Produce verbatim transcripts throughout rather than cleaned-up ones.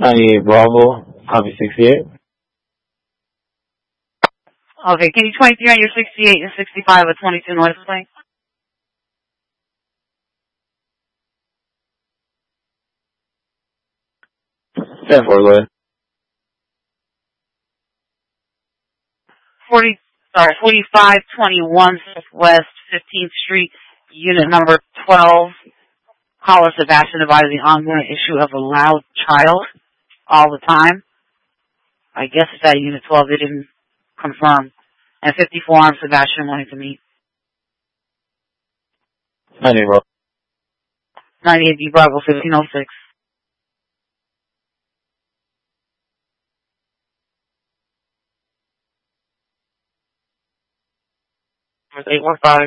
ninety-eight Bravo, copy sixty-eight. Okay, can you twenty-three on your sixty-eight and sixty-five with twenty-two noise plane? ten four, go ahead. forty, sorry, forty-five twenty-one Southwest fifteenth Street, unit number twelve. Caller Sebastian advising the ongoing issue of a loud child all the time. I guess it's at unit twelve. They didn't confirm. And fifty-four, I'm Sebastian wanting to meet. ninety-eight Bravo. ninety-eight B Bravo, fifteen oh six. eight one five.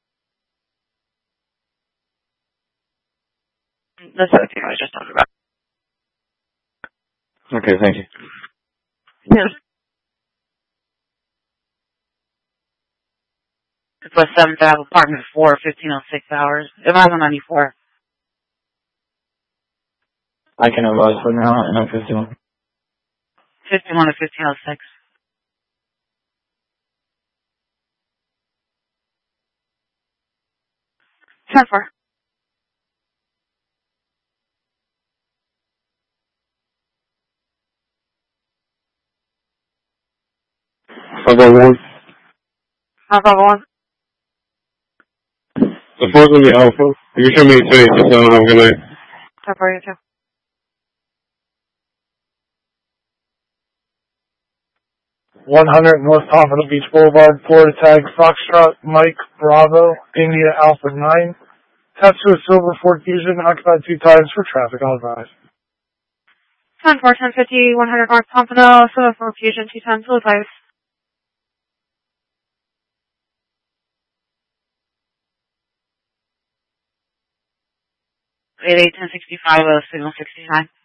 That's the thing I was just talking about. Okay, thank you. Yes. It's West seventh Ave, apartment four, fifteen oh six hours. eleven ninety-four. I can advise for now, and I'm fifty-one. fifty-one to fifteen oh six. ten four. I'll go one. How's that going? The fourth will be Alpha. You can meet today, so tell them have a good night. ten four, you too. one hundred North Pompano Beach Boulevard, Florida tag Foxtrot Mike Bravo, India Alpha nine. Test to a silver Ford Fusion, occupied two times for traffic, I'll advise. ten four, ten fifty, one hundred North Pompano, silver Ford Fusion, two times, full advice. eight eight ten sixty-five, uh, signal sixty-nine.